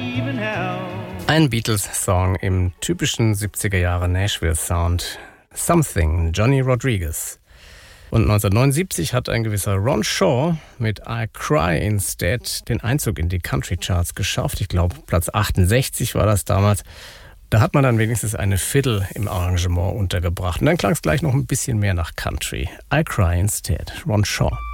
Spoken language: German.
Ein Beatles-Song im typischen 70er-Jahre Nashville-Sound. Something, Johnny Rodriguez. Und 1979 hat ein gewisser Ron Shaw mit I Cry Instead den Einzug in die Country-Charts geschafft. Ich glaube, Platz 68 war das damals. Da hat man dann wenigstens eine Fiddle im Arrangement untergebracht. Und dann klang es gleich noch ein bisschen mehr nach Country. I Cry Instead, Ron Shaw.